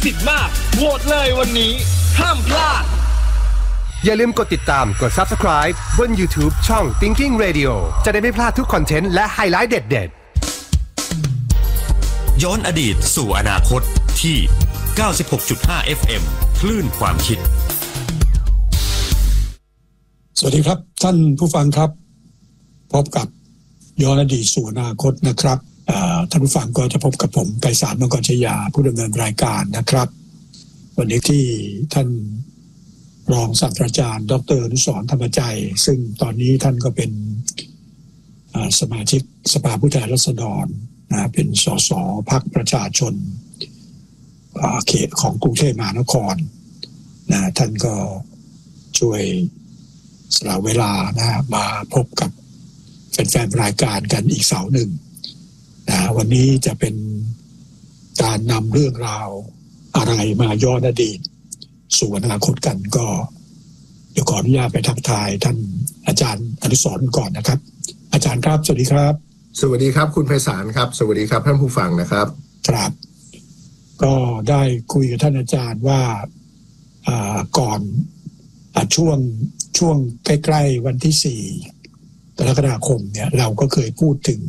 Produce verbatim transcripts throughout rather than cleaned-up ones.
สิทธิ์มากโหวตเลยวันนี้ห้ามพลาดอย่าลืมกดติดตามกด Subscribe บน YouTube ช่อง Thinking Radio จะได้ไม่พลาดทุกคอนเทนต์และไฮไลท์เด็ดๆย้อนอดีตสู่อนาคตที่ เก้าสิบหกจุดห้า เอฟ เอ็ม คลื่นความคิดสวัสดีครับท่านผู้ฟังครับพบกับย้อนอดีตสู่อนาคตนะครับท่านผู้ฟังก็จะพบกับผมไกรสาร มังกรชยาผู้ดำเนินรายการนะครับวันนี้ที่ท่านรองศาสตราจารย์ดร.อนุสรณ์ธรรมใจซึ่งตอนนี้ท่านก็เป็นสมาชิกสภาผู้แทนราษฎรนะเป็นสสพรรคประชาชนเขตของกรุงเทพมหานครนะท่านก็ช่วยสละเวลานะมาพบกับแฟนๆรายการกันอีกเสาร์หนึ่งนะวันนี้จะเป็นการนำเรื่องราวอะไรมาย้อนอดีตสู่อนาคตกันก็เดี๋ยวขออนุญาตไปทักทายท่านอาจารย์อนุสรณ์ก่อนนะครับอาจารย์ครับสวัสดีครับสวัสดีครับคุณไพศาลครับสวัสดีครับท่านผู้ฟังนะครับครับก็ได้คุยกับท่านอาจารย์ว่าก่อนช่วงช่วงใกล้ๆวันที่สี่กรกฎาคมเนี่ยเราก็เคยพูดถึง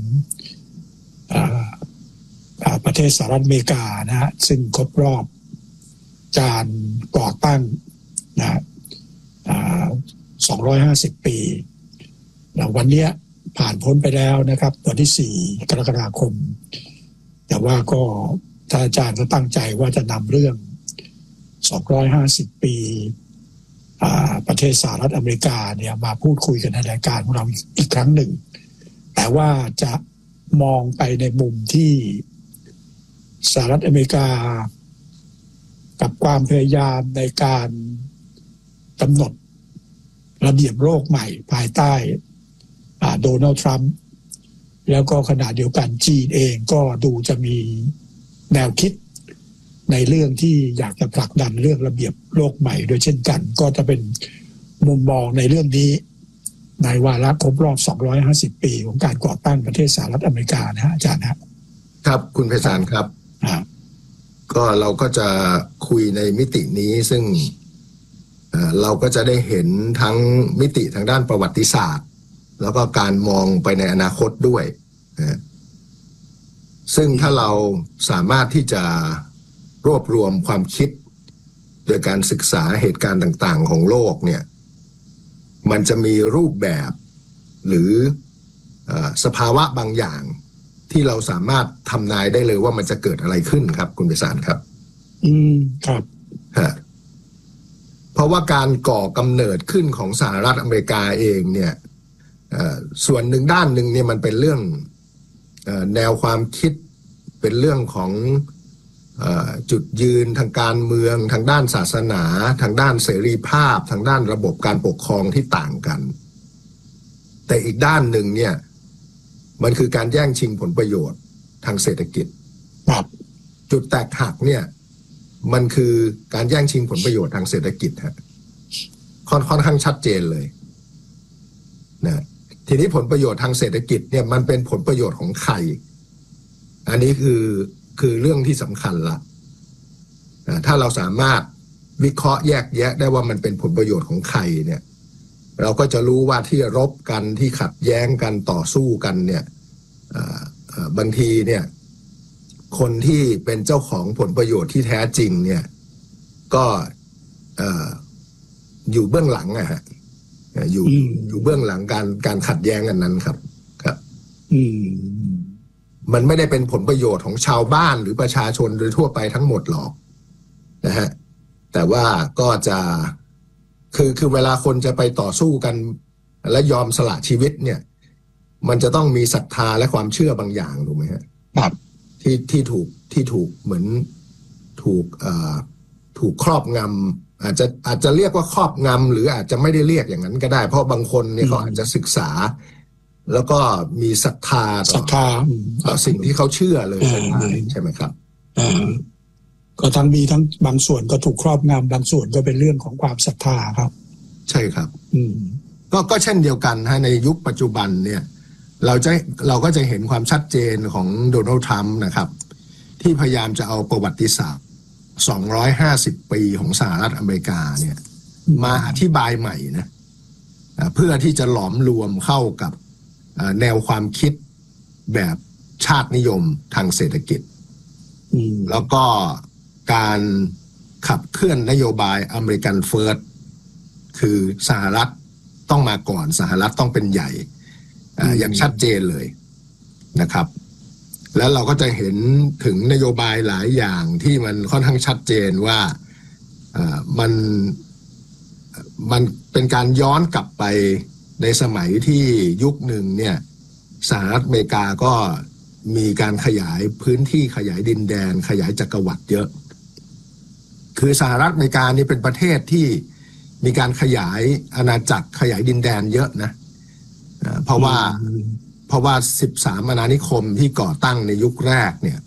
ประเทศสหรัฐอเมริกานะฮะซึ่งครบรอบการก่อตั้งนะสองร้อยห้าสิบปีแล้ววันนี้ผ่านพ้นไปแล้วนะครับวันที่สี่กรกฎาคมแต่ว่าก็ท่านอาจารย์ก็ตั้งใจว่าจะนำเรื่องสองร้อยห้าสิบปีประเทศสหรัฐอเมริกาเนี่ยมาพูดคุยกันในรายการของเราอีกครั้งหนึ่งแต่ว่าจะมองไปในมุมที่สหรัฐอเมริกากับความพยายามในการกำหนดระเบียบโลกใหม่ภายใต้โดนัลด์ทรัมป์แล้วก็ขณะเดียวกันจีนเองก็ดูจะมีแนวคิดในเรื่องที่อยากจะผลักดันเรื่องระเบียบโลกใหม่โดยเช่นกันก็จะเป็นมุมมองในเรื่องนี้ในวาระครบรอบสองร้อยห้าสิบปีของการก่อตั้งประเทศสหรัฐอเมริกานะฮะอาจารย์ครับครับคุณไพศาลครับก็เราก็จะคุยในมิตินี้ซึ่งเราก็จะได้เห็นทั้งมิติทางด้านประวัติศาสตร์แล้วก็การมองไปในอนาคตด้วยนะซึ่งถ้าเราสามารถที่จะรวบรวมความคิดโดยการศึกษาเหตุการณ์ต่างๆของโลกเนี่ยมันจะมีรูปแบบหรือสภาวะบางอย่างที่เราสามารถทำนายได้เลยว่ามันจะเกิดอะไรขึ้นครับคุณไพศาลครับอืมครับฮะเพราะว่าการก่อกำเนิดขึ้นของสหรัฐอเมริกาเองเนี่ยส่วนหนึ่งด้านหนึ่งเนี่ยมันเป็นเรื่องแนวความคิดเป็นเรื่องของจุดยืนทางการเมืองทางด้านศาสนาทางด้านเสรีภาพทางด้านระบบการปกครองที่ต่างกันแต่อีกด้านหนึ่งเนี่ยมันคือการแย่งชิงผลประโยชน์ทางเศรษฐกิจครับจุดแตกหักเนี่ยมันคือการแย่งชิงผลประโยชน์ทางเศรษฐกิจฮะค่อนค่อนข้างชัดเจนเลยนะทีนี้ผลประโยชน์ทางเศรษฐกิจเนี่ยมันเป็นผลประโยชน์ของใครอันนี้คือคือเรื่องที่สำคัญละถ้าเราสามารถวิเคราะห์แยกแยะได้ว่ามันเป็นผลประโยชน์ของใครเนี่ยเราก็จะรู้ว่าที่รบกันที่ขัดแย้งกันต่อสู้กันเนี่ยบางทีเนี่ยคนที่เป็นเจ้าของผลประโยชน์ที่แท้จริงเนี่ยก็อยู่เบื้องหลังอะฮะอยู่อยู่เบื้องหลังการการขัดแย้งกันนั้นครับครับมันไม่ได้เป็นผลประโยชน์ของชาวบ้านหรือประชาชนโดยทั่วไปทั้งหมดหรอกนะฮะแต่ว่าก็จะคือคือเวลาคนจะไปต่อสู้กันและยอมสละชีวิตเนี่ยมันจะต้องมีศรัทธาและความเชื่อบางอย่างถูกไหมฮะครับที่ที่ถูกที่ถูกเหมือนถูกเอ่อถูกครอบงำอาจจะอาจจะเรียกว่าครอบงำหรืออาจจะไม่ได้เรียกอย่างนั้นก็ได้เพราะบางคนเนี่ยเขาอาจจะศึกษาแล้วก็มีศรัทธาศรัทธาต่อสิ่งที่เขาเชื่อเลยใช่ไหมครับก็ทั้งมีทั้งบางส่วนก็ถูกครอบงำบางส่วนก็เป็นเรื่องของความศรัทธาครับใช่ครับอืมก็ก็เช่นเดียวกันฮะในยุคปัจจุบันเนี่ยเราจะเราก็จะเห็นความชัดเจนของโดนัลด์ทรัมป์นะครับที่พยายามจะเอาประวัติศาสตร์สองร้อยห้าสิบปีของสหรัฐอเมริกาเนี่ยมาอธิบายใหม่นะเพื่อที่จะหลอมรวมเข้ากับแนวความคิดแบบชาตินิยมทางเศรษฐกิจแล้วก็การขับเคลื่อนนโยบายอเมริกันเฟิร์สคือสหรัฐต้องมาก่อนสหรัฐต้องเป็นใหญ่อย่างชัดเจนเลยนะครับแล้วเราก็จะเห็นถึงนโยบายหลายอย่างที่มันค่อนข้างชัดเจนว่ามันมันเป็นการย้อนกลับไปในสมัยที่ยุคหนึ่งเนี่ยสหรัฐอเมริกาก็มีการขยายพื้นที่ขยายดินแดนขยายจักรวรรดิเยอะคือสหรัฐอเมริกานี่เป็นประเทศที่มีการขยายอาณาจักรขยายดินแดนเยอะนะเพราะว่าเพราะว่าสิบสามอาณานิคมที่ก่อตั้งในยุคแรกเนี่ย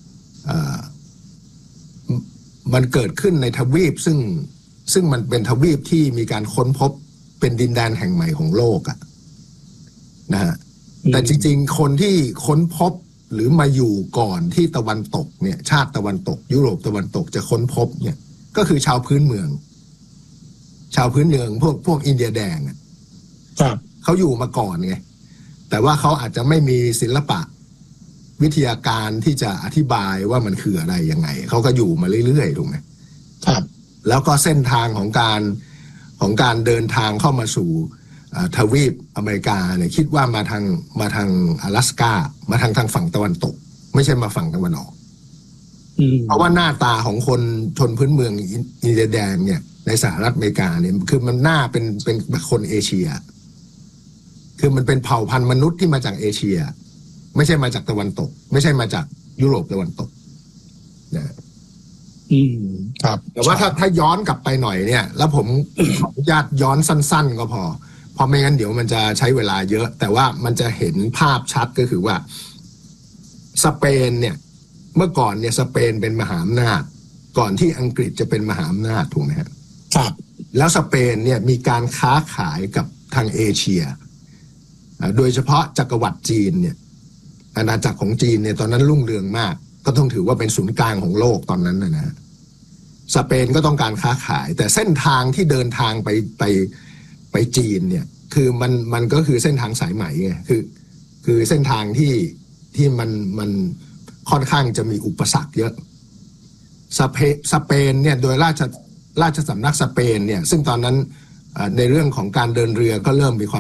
มันเกิดขึ้นในทวีปซึ่งซึ่งมันเป็นทวีปที่มีการค้นพบเป็นดินแดนแห่งใหม่ของโลกอะนะฮะแต่จริงๆคนที่ค้นพบหรือมาอยู่ก่อนที่ตะวันตกเนี่ยชาติตะวันตกยุโรปตะวันตกจะค้นพบเนี่ยก็คือชาวพื้นเมืองชาวพื้นเมืองพวกพวกอินเดียแดงอ่ะเขาอยู่มาก่อนไงแต่ว่าเขาอาจจะไม่มีศิลปะวิทยาการที่จะอธิบายว่ามันคืออะไรยังไงเขาก็อยู่มาเรื่อยๆถูกไหมครับแล้วก็เส้นทางของการของการเดินทางเข้ามาสู่ทวีปอเมริกาเนี่ยคิดว่ามาทางมาทาง阿拉斯กามาทางทางฝั่งตะวันตกไม่ใช่มาฝั่งตะวันออกเพราะว่าหน้าตาของคนชนพื้นเมืองอินเดียแดงเนี่ยในสหรัฐอเมริกาเนี่ยคือมันหน้าเป็นเป็นคนเอเชียคือมันเป็นเผ่าพันธุ์มนุษย์ที่มาจากเอเชียไม่ใช่มาจากตะวันตกไม่ใช่มาจากยุโรปตะวันตกนะอืมครับแต่ว่าถ้าถ้าย้อนกลับไปหน่อยเนี่ยแล้วผม ขออนุญาตย้อนสั้นๆก็พอเพราะไม่งั้นเดี๋ยวมันจะใช้เวลาเยอะแต่ว่ามันจะเห็นภาพชัดก็คือว่าสเปนเนี่ยเมื่อก่อนเนี่ยสเปนเป็นมหาอำนาจก่อนที่อังกฤษจะเป็นมหาอำนาจถูกไหมครับครับแล้วสเปนเนี่ยมีการค้าขายกับทางเอเชียโดยเฉพาะจักรวรรดิจีนเนี่ยอาณาจักรของจีนเนี่ยตอนนั้นรุ่งเรืองมากก็ต้องถือว่าเป็นศูนย์กลางของโลกตอนนั้นนะนะสเปนก็ต้องการค้าขายแต่เส้นทางที่เดินทางไปไปไปจีนเนี่ยคือมันมันก็คือเส้นทางสายไหมไงคือคือเส้นทางที่ที่มันมันค่อนข้างจะมีอุปสรรคเยอะสเปนสเปนเนี่ยโดยราชราชสำนักสเปนเนี่ยซึ่งตอนนั้นในเรื่องของการเดินเรือก็เริ่มมีความ